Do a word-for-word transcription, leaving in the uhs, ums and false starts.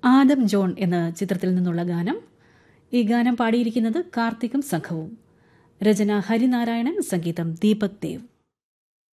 Adam John എന്ന ചിത്രത്തിൽ നിന്നുള്ള ഗാനം. ഈ ഗാനം പാടിയിരിക്കുന്നത് കാർത്തികും സംഘവും. രചന ഹരിനാരായണൻ, സംഗീതം ദീപക് ദേവ്.